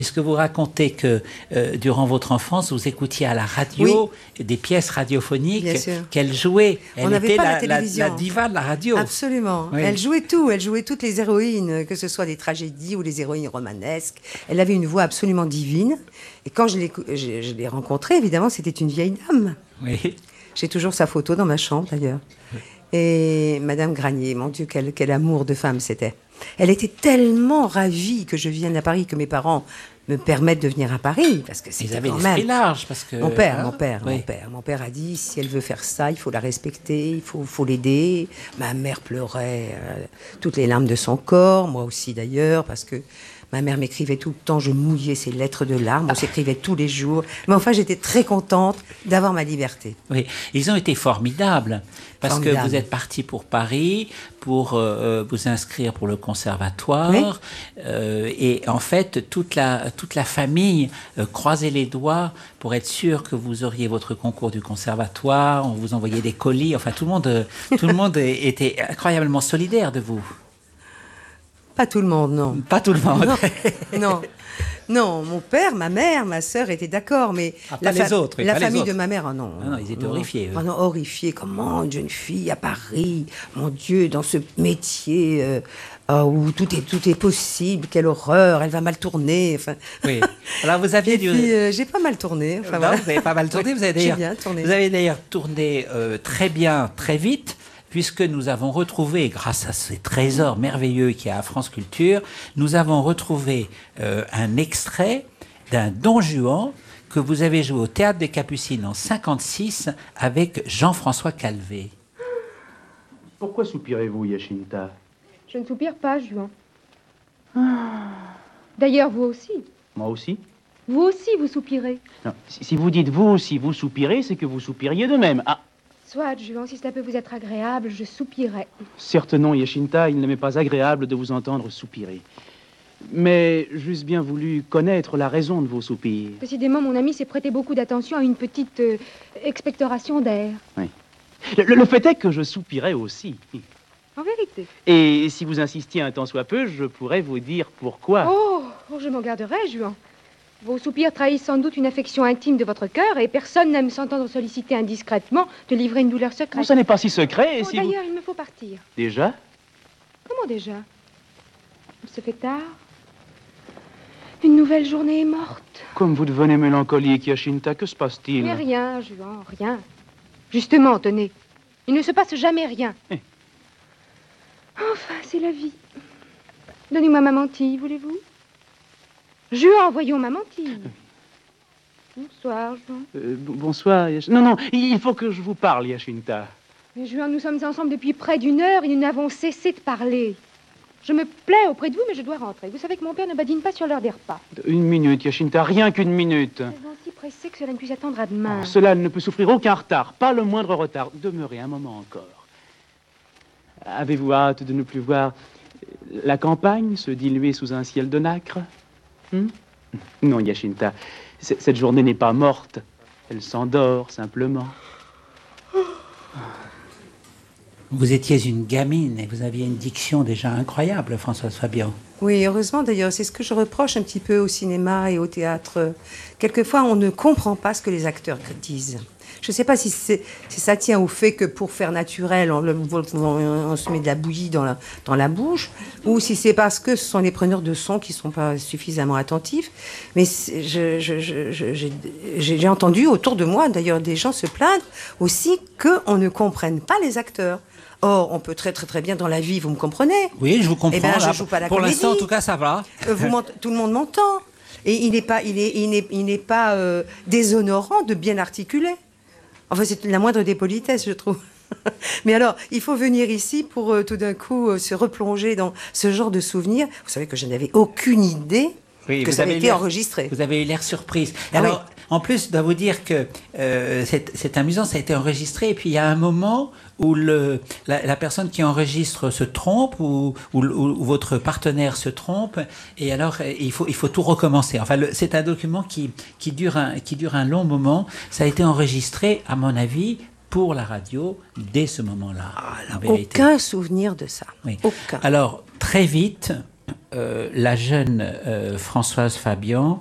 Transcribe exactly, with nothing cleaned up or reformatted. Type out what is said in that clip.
Est-ce que vous racontez que euh, durant votre enfance, vous écoutiez à la radio oui. des pièces radiophoniques qu'elle jouait? Elle On était pas la, la, télévision. La, la diva de la radio. Absolument. Oui. Elle jouait tout. Elle jouait toutes les héroïnes, que ce soit des tragédies ou les héroïnes romanesques. Elle avait une voix absolument divine. Et quand je l'ai, je, je l'ai rencontrée, évidemment, c'était une vieille dame. Oui. J'ai toujours sa photo dans ma chambre, d'ailleurs. Oui. Et Madame Granier, mon Dieu, quel, quel amour de femme c'était. Elle était tellement ravie que je vienne à Paris, que mes parents me permettent de venir à Paris, parce que c'était Ils avaient quand l'esprit même... large, parce que... Mon père, hein? mon père, oui. mon père, mon père a dit, si elle veut faire ça, il faut la respecter, il faut, faut l'aider. Ma mère pleurait euh, toutes les larmes de son corps, moi aussi d'ailleurs, parce que ma mère m'écrivait tout le temps, je mouillais ses lettres de larmes, on s'écrivait tous les jours. Mais enfin, j'étais très contente d'avoir ma liberté. Oui, ils ont été formidables, parce Formidable. que vous êtes parti pour Paris, pour euh, vous inscrire pour le conservatoire, oui. euh, et en fait, toute la, toute la famille euh, croisait les doigts pour être sûr que vous auriez votre concours du conservatoire, on vous envoyait des colis, enfin tout le monde, tout le monde était incroyablement solidaire de vous. Pas tout le monde, non. Pas tout le monde. Non, non. Non, mon père, ma mère, ma sœur étaient d'accord, mais ah, la, les autres, oui, la famille les autres. de ma mère, oh non. Ah non, ils étaient non. horrifiés. Eux. Oh non, horrifiés. Comment une jeune fille à Paris, mon Dieu, dans ce métier euh, oh, où tout est, tout est possible, quelle horreur, elle va mal tourner. Enfin... Oui. Alors vous aviez Et du... puis, euh, j'ai pas mal tourné. Enfin, non, voilà. Vous avez pas mal tourné. Vous avez d'ailleurs, j'ai bien tourné. Vous avez d'ailleurs tourné euh, très bien, très vite, puisque nous avons retrouvé, grâce à ces trésors merveilleux qu'il y a à France Culture, nous avons retrouvé euh, un extrait d'un Don Juan que vous avez joué au Théâtre des Capucines en cinquante-six avec Jean-François Calvé. Pourquoi soupirez-vous, Yachinta? Je ne soupire pas, Juan. Ah. D'ailleurs, vous aussi. Moi aussi? Vous aussi, vous soupirez. Non, si, si vous dites vous aussi, vous soupirez, c'est que vous soupiriez de même. Ah. Soit, Juan, si cela peut vous être agréable, je soupirais. Certes non, Yachinta, il ne m'est pas agréable de vous entendre soupirer. Mais j'eusse bien voulu connaître la raison de vos soupirs. Décidément, mon ami s'est prêté beaucoup d'attention à une petite euh, expectoration d'air. Oui. Le, le fait est que je soupirais aussi. En vérité. Et si vous insistiez un tant soit peu, je pourrais vous dire pourquoi. Oh, oh je m'en garderai, Juan. Vos soupirs trahissent sans doute une affection intime de votre cœur et personne n'aime s'entendre solliciter indiscrètement de livrer une douleur secrète. Non, ça n'est pas si secret. Oh, si d'ailleurs, vous... il me faut partir. Déjà? Comment déjà? Il se fait tard. Une nouvelle journée est morte. Comme vous devenez mélancolique, Yachinta, que se passe-t-il? Mais rien, Juan, rien. Justement, tenez, il ne se passe jamais rien. Eh. Enfin, c'est la vie. Donnez-moi ma mantille, voulez-vous? Juan, voyons ma mantille. Bonsoir, Juan. Euh, bonsoir, Yachinta. Non, non, il faut que je vous parle, Yachinta. Mais Juan, nous sommes ensemble depuis près d'une heure et nous n'avons cessé de parler. Je me plais auprès de vous, mais je dois rentrer. Vous savez que mon père ne badine pas sur l'heure des repas. Une minute, Yachinta, rien qu'une minute. Nous sommes si pressés que cela ne puisse attendre à demain. Oh, cela ne peut souffrir aucun retard, pas le moindre retard. Demeurez un moment encore. Avez-vous hâte de ne plus voir la campagne se diluer sous un ciel de nacre? hmm Non, Yachinta, c- cette journée n'est pas morte. Elle s'endort, simplement. Vous étiez une gamine et vous aviez une diction déjà incroyable, Françoise Fabian. Oui, heureusement d'ailleurs, c'est ce que je reproche un petit peu au cinéma et au théâtre. Quelquefois, on ne comprend pas ce que les acteurs disent. Je ne sais pas si, c'est, si ça tient au fait que pour faire naturel, on, on, on se met de la bouillie dans la, dans la bouche, ou si c'est parce que ce sont les preneurs de son qui ne sont pas suffisamment attentifs. Mais je, je, je, je, j'ai, j'ai entendu autour de moi, d'ailleurs, des gens se plaindre aussi qu'on ne comprenne pas les acteurs. Or, on peut très très très bien dans la vie, vous me comprenez? Oui, je vous comprends. Eh ben, je là, joue pas la pour comédie. l'instant, en tout cas, ça va. Euh, vous tout le monde m'entend. Et il n'est pas, il est, il n'est, il n'est pas euh, déshonorant de bien articuler. Enfin, c'est la moindre des politesses, je trouve. Mais alors, il faut venir ici pour euh, tout d'un coup euh, se replonger dans ce genre de souvenirs. Vous savez que je n'avais aucune idée oui, que ça avait été enregistré. Vous avez eu l'air surprise. Ah, alors, oui. En plus, je dois vous dire que euh, c'est, c'est amusant, ça a été enregistré, et puis il y a un moment où le, la, la personne qui enregistre se trompe, ou, ou, ou votre partenaire se trompe, et alors il faut, il faut tout recommencer. Enfin, le, c'est un document qui, qui, dure un, qui dure un long moment. Ça a été enregistré, à mon avis, pour la radio, dès ce moment-là. Ah, aucun souvenir de ça. Oui. Aucun. Alors, très vite, euh, la jeune euh, Françoise Fabian